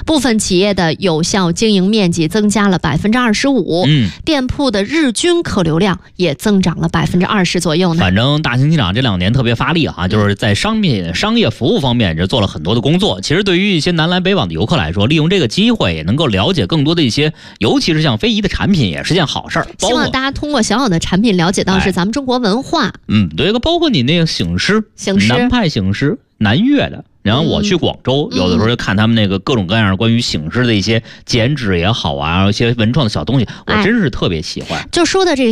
部分企业的有效经营面积增加了25%，店铺的日均客流量也增长了20%左右呢。 反正大型机场这2年特别发力啊，就是在商业服务方面就做了很多的工作。其实对于一些南来北往的游客来说，利用这个机会也能够了解更多的一些，尤其是像非遗的产品，也是件好事儿。 希望大家通过小小的产品了解到是咱们中国文化。 对，包括你那个醒狮，南派醒狮，南粤的。然后我去广州，有的时候就看他们那个各种各样关于醒狮的一些剪纸也好啊，一些文创的小东西，我真是特别喜欢。 就说的这个